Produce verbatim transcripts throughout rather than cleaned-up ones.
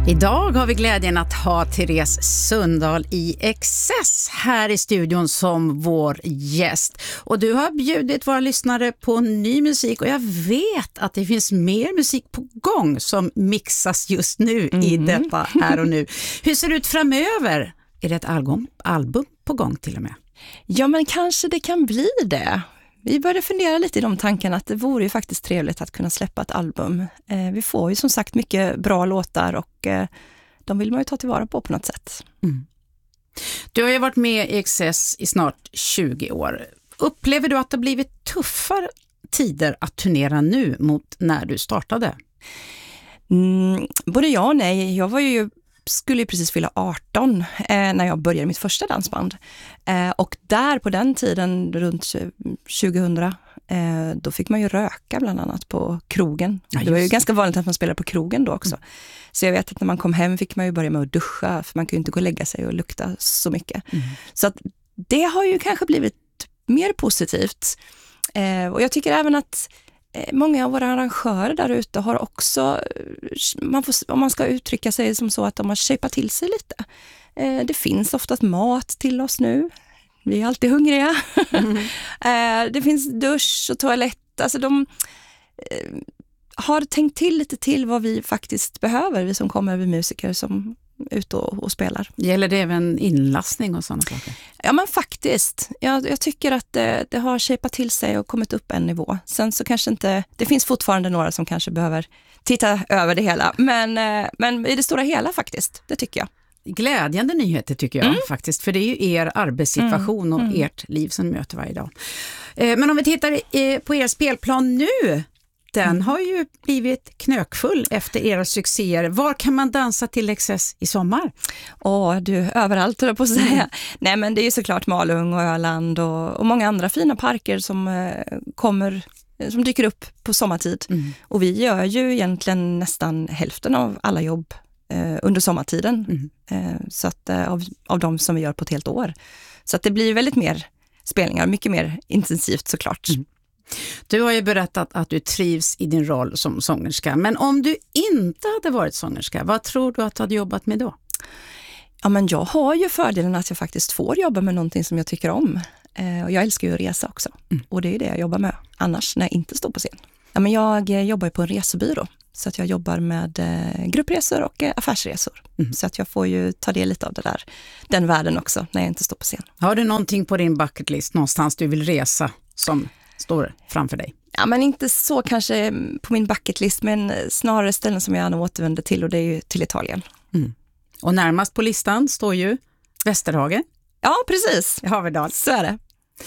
Idag har vi glädjen att ha Therese Sundahl i Excess här i studion som vår gäst. Och du har bjudit våra lyssnare på ny musik och jag vet att det finns mer musik på gång som mixas just nu mm. i detta här och nu. Hur ser det ut framöver? Är det ett album, album på gång till och med? Ja, men kanske det kan bli det. Vi började fundera lite i de tankarna att det vore ju faktiskt trevligt att kunna släppa ett album. Eh, vi får ju som sagt mycket bra låtar och eh, de vill man ju ta tillvara på på något sätt. Mm. Du har ju varit med i Excess i snart tjugo år. Upplever du att det har blivit tuffare tider att turnera nu mot när du startade? Mm, både ja och nej. Jag var ju skulle ju precis fylla arton eh, när jag började mitt första dansband. Eh, och där på den tiden, runt tjugohundra, eh, då fick man ju röka bland annat på krogen. Ja, det var ju ganska vanligt att man spelade på krogen då också. Mm. Så jag vet att när man kom hem fick man ju börja med att duscha, för man kunde ju inte gå och lägga sig och lukta så mycket. Mm. Så att det har ju kanske blivit mer positivt. Eh, och jag tycker även att många av våra arrangörer där ute har också, man får, om man ska uttrycka sig som så, att de har köpat till sig lite. Eh, det finns oftast mat till oss nu. Vi är alltid hungriga. Mm. eh, det finns dusch och toalett. Alltså de eh, har tänkt till lite till vad vi faktiskt behöver, vi som kommer över musiker som ut och, och spelar. Gäller det även inlastning och sådana saker? Ja, men faktiskt. Jag, jag tycker att det, det har shapat till sig och kommit upp en nivå. Sen så kanske inte, det finns fortfarande några som kanske behöver titta över det hela. Men, men i det stora hela faktiskt, det tycker jag. Glädjande nyheter tycker jag mm. faktiskt. För det är ju er arbetssituation mm. och mm. ert liv som möter varje dag. Men om vi tittar på er spelplan nu, den mm. har ju blivit knökfull efter era succéer. Var kan man dansa till Excess i sommar? Åh, du, överallt höll jag på att säga. Mm. Nej, men det är ju såklart Malung och Öland och, och många andra fina parker som eh, kommer, som dyker upp på sommartid. Mm. Och vi gör ju egentligen nästan hälften av alla jobb eh, under sommartiden. Mm. Eh, så att, eh, av, av de som vi gör på ett helt år. Så att det blir väldigt mer spelningar, mycket mer intensivt såklart. Mm. Du har ju berättat att du trivs i din roll som sångerska. Men om du inte hade varit sångerska, vad tror du att du hade jobbat med då? Ja, men jag har ju fördelen att jag faktiskt får jobba med någonting som jag tycker om. Eh, och jag älskar ju att resa också. Mm. Och det är ju det jag jobbar med annars när jag inte står på scen. Ja, men jag eh, jobbar på en resebyrå. Så att jag jobbar med eh, gruppresor och eh, affärsresor. Mm. Så att jag får ju ta del lite av det där, den världen också när jag inte står på scen. Har du någonting på din bucketlist någonstans du vill resa som står framför dig? Ja, men inte så kanske på min bucketlist, men snarare ställen som jag gärna återvänder till, och det är ju till Italien. Mm. Och närmast på listan står ju Västerhagen. Ja, precis. I Haverdal. Så är det.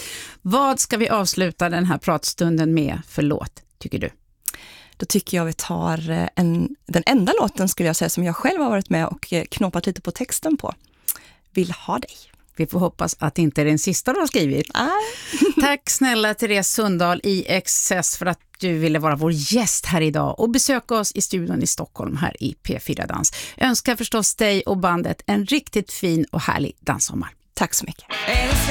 Vad ska vi avsluta den här pratstunden med för låt, tycker du? Då tycker jag vi tar en, den enda låten skulle jag säga som jag själv har varit med och knoppat lite på texten på. Vill ha dig. Vi får hoppas att det inte är den sista du har skrivit. Ah. Tack snälla Therese Sundahl i Excess för att du ville vara vår gäst här idag och besöka oss i studion i Stockholm här i P fyra Dans. Jag önskar förstås dig och bandet en riktigt fin och härlig danssommar. Tack så mycket.